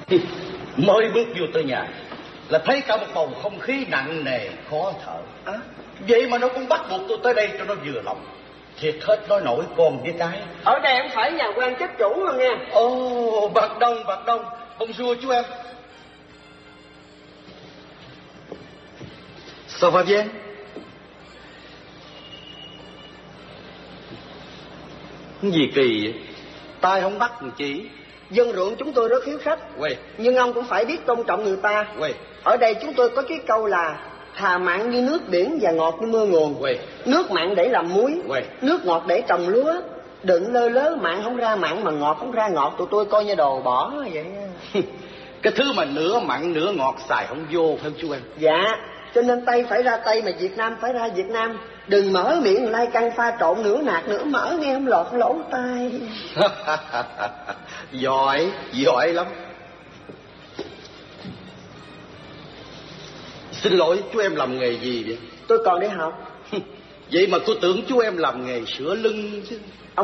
Mới bước vô tới nhà là thấy cả một bầu không khí nặng nề khó thở. Vậy mà nó cũng bắt buộc tôi tới đây cho nó vừa lòng. Thiệt hết nói nổi con với cái. Ở đây không phải nhà quan chức chủ luôn nha. Ồ, bạc Đông. Bonjour chú em. Ça va bien? Cái gì kỳ vậy? Tai không bắt làm chỉ. Dân ruộng chúng tôi rất hiếu khách. Nhưng ông cũng phải biết tôn trọng người ta. Ở đây chúng tôi có cái câu là thà mặn như nước biển và ngọt như mưa nguồn. Nước mặn để làm muối, nước ngọt để trồng lúa. Đừng lơ lớ mặn không ra mặn mà ngọt không ra ngọt, tụi tôi coi như đồ bỏ vậy. Cái thứ mà nửa mặn nửa ngọt xài không vô phải không chú em? Dạ, cho nên Tây phải ra Tây mà Việt Nam phải ra Việt Nam. Đừng mở miệng lai căng pha trộn nửa nạt nửa mỡ nghe không lọt lỗ tai. Giỏi lắm. Xin lỗi, chú em làm nghề gì vậy? Tôi còn đi học. Vậy mà tôi tưởng chú em làm nghề sửa lưng chứ.